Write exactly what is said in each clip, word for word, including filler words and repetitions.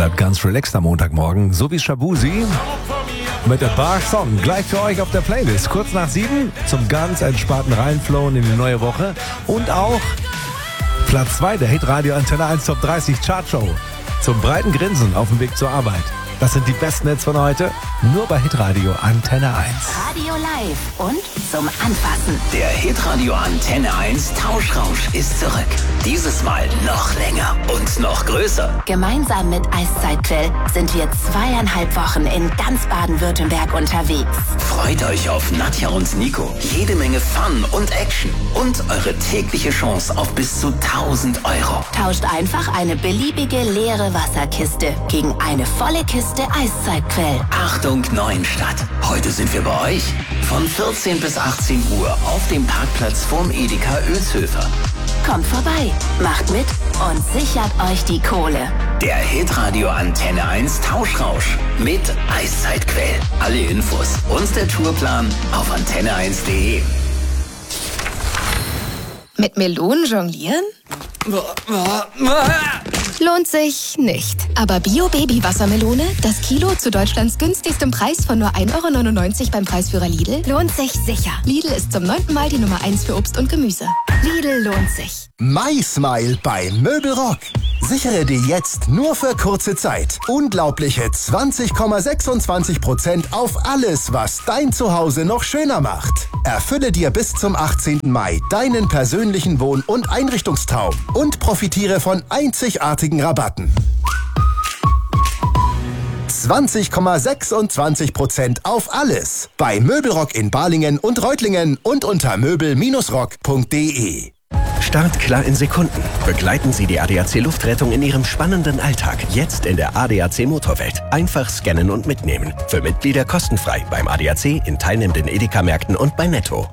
Bleibt ganz relaxed am Montagmorgen, so wie Shabuzi mit A Bar Song. Gleich für euch auf der Playlist. Kurz nach sieben zum ganz entspannten Reinflowen in die neue Woche. Und auch Platz zwei der Hitradio Antenne eins Top dreißig Chartshow. Zum breiten Grinsen auf dem Weg zur Arbeit. Das sind die besten Hits von heute, nur bei Hitradio Antenne eins. Radio live und zum Anfassen. Der Hitradio Antenne eins Tauschrausch ist zurück. Dieses Mal noch länger und noch größer. Gemeinsam mit Eiszeitquell sind wir zweieinhalb Wochen in ganz Baden-Württemberg unterwegs. Freut euch auf Nadja und Nico, jede Menge Fun und Action und eure tägliche Chance auf bis zu tausend Euro. Tauscht einfach eine beliebige leere Wasserkiste gegen eine volle Kiste Eiszeitquell. Achtung Neuenstadt, heute sind wir bei euch. Von vierzehn bis achtzehn Uhr auf dem Parkplatz vorm Edeka Oelshöfer. Kommt vorbei, macht mit und sichert euch die Kohle. Der Hitradio Antenne eins Tauschrausch mit Eiszeitquell. Alle Infos und der Tourplan auf antenne eins punkt de. Mit Melonen jonglieren? Lohnt sich nicht. Aber Bio-Baby-Wassermelone, das Kilo zu Deutschlands günstigstem Preis von nur ein Euro neunundneunzig beim Preisführer Lidl, lohnt sich sicher. Lidl ist zum neunten Mal die Nummer eins für Obst und Gemüse. Lidl lohnt sich. MySmile bei Möbelrock. Sichere dir jetzt nur für kurze Zeit unglaubliche zwanzig Komma sechsundzwanzig Prozent auf alles, was dein Zuhause noch schöner macht. Erfülle dir bis zum achtzehnten Mai deinen persönlichen Wohn- und Einrichtungstraum und profitiere von einzigartigen Rabatten. zwanzig Komma sechsundzwanzig Prozent auf alles bei Möbelrock in Balingen und Reutlingen und unter möbel rock punkt de. Startklar in Sekunden. Begleiten Sie die A D A C Luftrettung in Ihrem spannenden Alltag. Jetzt in der A D A C Motorwelt. Einfach scannen und mitnehmen. Für Mitglieder kostenfrei beim A D A C, in teilnehmenden Edeka-Märkten und bei Netto.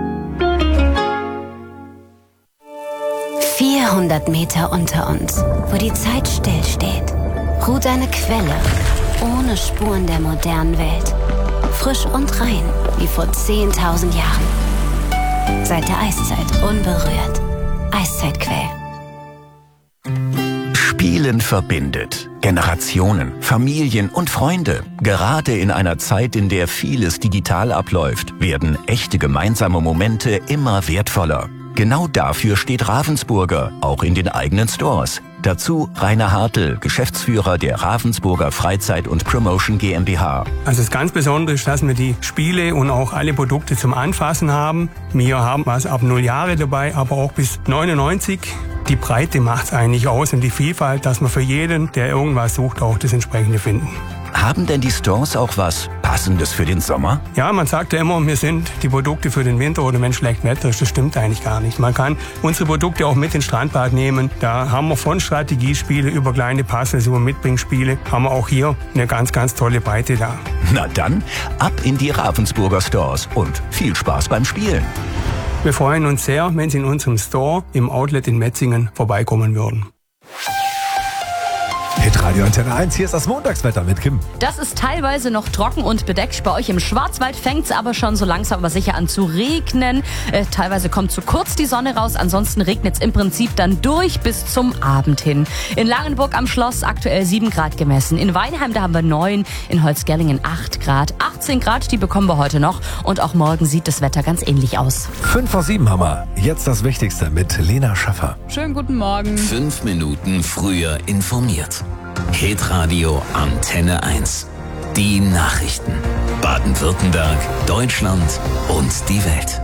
vierhundert Meter unter uns, wo die Zeit stillsteht, ruht eine Quelle ohne Spuren der modernen Welt. Frisch und rein wie vor zehntausend Jahren. Seit der Eiszeit unberührt. Eiszeitquell. Spielen verbindet. Generationen, Familien und Freunde. Gerade in einer Zeit, in der vieles digital abläuft, werden echte gemeinsame Momente immer wertvoller. Genau dafür steht Ravensburger, auch in den eigenen Stores. Dazu Rainer Hartl, Geschäftsführer der Ravensburger Freizeit- und Promotion GmbH. Also das ganz Besondere ist, dass wir die Spiele und auch alle Produkte zum Anfassen haben. Wir haben was ab null Jahre dabei, aber auch bis neunundneunzig. Die Breite macht es eigentlich aus und die Vielfalt, dass man für jeden, der irgendwas sucht, auch das entsprechende finden. Haben denn die Stores auch was Passendes für den Sommer? Ja, man sagt ja immer, wir sind die Produkte für den Winter oder wenn schlecht Wetter ist. Das stimmt eigentlich gar nicht. Man kann unsere Produkte auch mit ins Strandbad nehmen. Da haben wir von Strategiespiele über kleine Puzzles, über Mitbringspiele, haben wir auch hier eine ganz, ganz tolle Breite da. Na dann, ab in die Ravensburger Stores und viel Spaß beim Spielen. Wir freuen uns sehr, wenn Sie in unserem Store im Outlet in Metzingen vorbeikommen würden. Hitradio Antenne eins, hier ist das Montagswetter mit Kim. Das ist teilweise noch trocken und bedeckt. Bei euch im Schwarzwald fängt es aber schon so langsam aber sicher an zu regnen. Äh, teilweise kommt zu kurz die Sonne raus, ansonsten regnet es im Prinzip dann durch bis zum Abend hin. In Langenburg am Schloss aktuell sieben Grad gemessen. In Weinheim, da haben wir neun, in Holzgerlingen acht Grad. achtzehn Grad, die bekommen wir heute noch. Und auch morgen sieht das Wetter ganz ähnlich aus. Fünf vor sieben haben wir. Jetzt das Wichtigste mit Lena Schaffer. Schönen guten Morgen. Fünf Minuten früher informiert. Hitradio Antenne eins. Die Nachrichten. Baden-Württemberg, Deutschland und die Welt.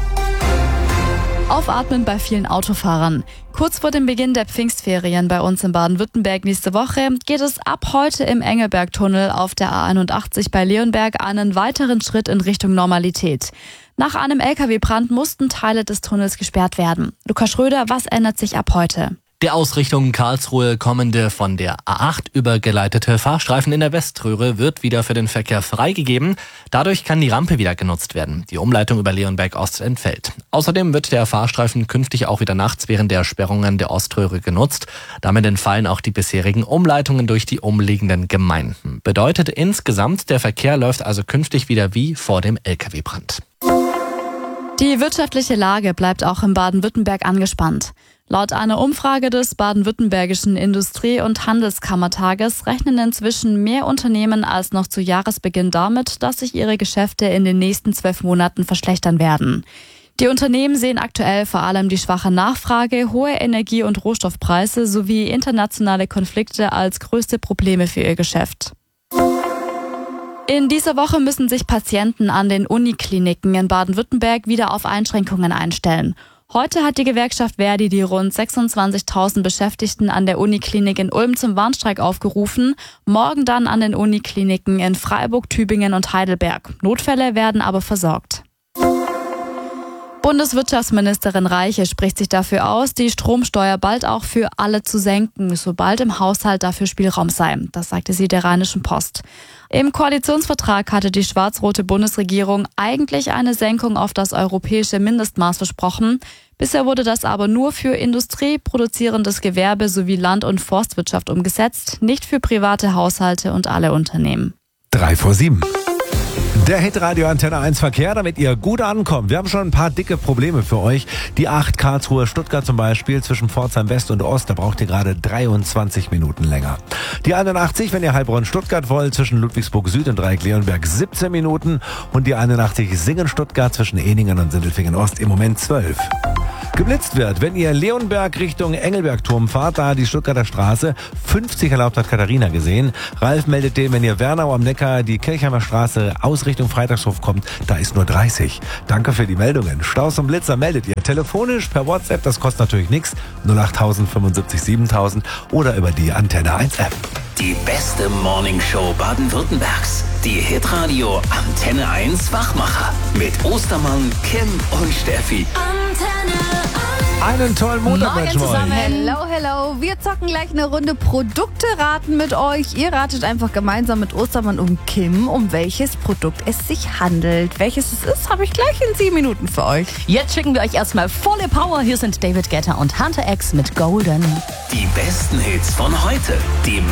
Aufatmen bei vielen Autofahrern. Kurz vor dem Beginn der Pfingstferien bei uns in Baden-Württemberg nächste Woche geht es ab heute im Engelbergtunnel auf der A einundachtzig bei Leonberg einen weiteren Schritt in Richtung Normalität. Nach einem L K W-Brand mussten Teile des Tunnels gesperrt werden. Lukas Schröder, was ändert sich ab heute? Der Ausrichtung Karlsruhe kommende von der A acht übergeleitete Fahrstreifen in der Weströhre wird wieder für den Verkehr freigegeben. Dadurch kann die Rampe wieder genutzt werden. Die Umleitung über Leonberg Ost entfällt. Außerdem wird der Fahrstreifen künftig auch wieder nachts während der Sperrungen der Oströhre genutzt. Damit entfallen auch die bisherigen Umleitungen durch die umliegenden Gemeinden. Bedeutet insgesamt, der Verkehr läuft also künftig wieder wie vor dem L K W-Brand. Die wirtschaftliche Lage bleibt auch in Baden-Württemberg angespannt. Laut einer Umfrage des baden-württembergischen Industrie- und Handelskammertages rechnen inzwischen mehr Unternehmen als noch zu Jahresbeginn damit, dass sich ihre Geschäfte in den nächsten zwölf Monaten verschlechtern werden. Die Unternehmen sehen aktuell vor allem die schwache Nachfrage, hohe Energie- und Rohstoffpreise sowie internationale Konflikte als größte Probleme für ihr Geschäft. In dieser Woche müssen sich Patienten an den Unikliniken in Baden-Württemberg wieder auf Einschränkungen einstellen. Heute hat die Gewerkschaft Verdi die rund sechsundzwanzigtausend Beschäftigten an der Uniklinik in Ulm zum Warnstreik aufgerufen, morgen dann an den Unikliniken in Freiburg, Tübingen und Heidelberg. Notfälle werden aber versorgt. Bundeswirtschaftsministerin Reiche spricht sich dafür aus, die Stromsteuer bald auch für alle zu senken, sobald im Haushalt dafür Spielraum sei. Das sagte sie der Rheinischen Post. Im Koalitionsvertrag hatte die schwarz-rote Bundesregierung eigentlich eine Senkung auf das europäische Mindestmaß versprochen. Bisher wurde das aber nur für Industrie, produzierendes Gewerbe sowie Land- und Forstwirtschaft umgesetzt, nicht für private Haushalte und alle Unternehmen. Drei vor sieben. Der Hitradio Antenne eins Verkehr, damit ihr gut ankommt. Wir haben schon ein paar dicke Probleme für euch. Die acht Karlsruhe, Stuttgart zum Beispiel, zwischen Pforzheim West und Ost, da braucht ihr gerade dreiundzwanzig Minuten länger. Die einundachtzig, wenn ihr Heilbronn Stuttgart wollt, zwischen Ludwigsburg Süd und Dreieck Leonberg siebzehn Minuten. Und die einundachtzig Singen Stuttgart zwischen Eningen und Sindelfingen Ost im Moment zwölf. Geblitzt wird, wenn ihr Leonberg Richtung Engelbergturm fahrt, da die Stuttgarter Straße fünfzig erlaubt, hat Katharina gesehen. Ralf meldet dem, wenn ihr Wernau am Neckar die Kirchheimer Straße aus Richtung Freitagshof kommt, da ist nur dreißig. Danke für die Meldungen. Staus und Blitzer meldet ihr telefonisch per WhatsApp, das kostet natürlich nichts, null acht fünfundsiebzig siebentausend oder über die Antenne eins App. Die beste Morningshow Baden-Württembergs. Die Hitradio Antenne eins Wachmacher. Mit Ostermann, Kim und Steffi. Antenne Einen tollen Montag Morgen wünschen wir euch. zusammen. Hello, hello. Wir zocken gleich eine Runde Produkte raten mit euch. Ihr ratet einfach gemeinsam mit Ostermann und Kim, um welches Produkt es sich handelt. Welches es ist, habe ich gleich in sieben Minuten für euch. Jetzt schicken wir euch erstmal volle Power. Hier sind David Guetta und Hunter X mit Golden. Die besten Hits von heute. Die